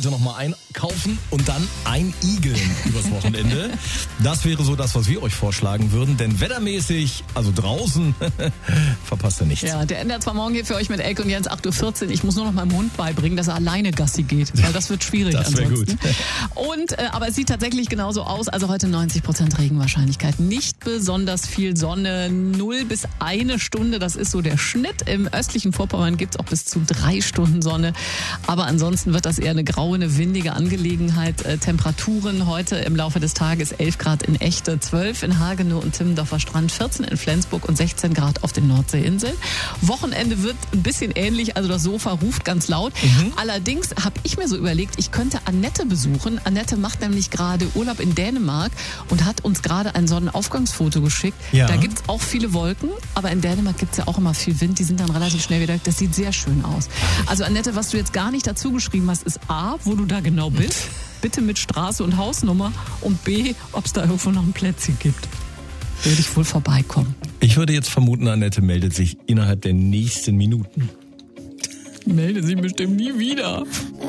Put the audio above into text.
heute nochmal einkaufen und dann einigeln übers Wochenende. Das wäre so das, was wir euch vorschlagen würden, denn wettermäßig, also draußen, verpasst ihr nichts. Ja, der ändert zwar morgen hier für euch mit Elke und Jens 8.14 Uhr. Ich muss nur noch meinem Hund beibringen, dass er alleine Gassi geht, weil das wird schwierig Das wäre ansonsten. gut. Und, aber es sieht tatsächlich genauso aus, also heute 90% Regenwahrscheinlichkeit. Nicht besonders viel Sonne, 0 bis 1 Stunde, das ist so der Schnitt. Im östlichen Vorpommern gibt es auch bis zu 3 Stunden Sonne. Aber ansonsten wird das eher eine graue, eine windige Angelegenheit. Temperaturen heute im Laufe des Tages 11 Grad in Echte, 12 in Hagenow und Timmendorfer Strand, 14 in Flensburg und 16 Grad auf den Nordseeinseln. Wochenende wird ein bisschen ähnlich, also das Sofa ruft ganz laut. Allerdings habe ich mir so überlegt, ich könnte Annette besuchen. Annette macht nämlich gerade Urlaub in Dänemark und hat uns gerade ein Sonnenaufgangsfoto geschickt. Ja. Da gibt es auch viele Wolken, aber in Dänemark gibt es ja auch immer viel Wind. Die sind dann relativ schnell wieder weg. Das sieht sehr schön aus. Also Annette, was du jetzt gar nicht dazu geschrieben hast, ist A, wo du da genau bist. Bitte mit Straße und Hausnummer. Und B, ob es da irgendwo noch ein Plätzchen gibt. Würde ich wohl vorbeikommen. Ich würde jetzt vermuten, Annette meldet sich innerhalb der nächsten Minuten. Melde sich bestimmt nie wieder.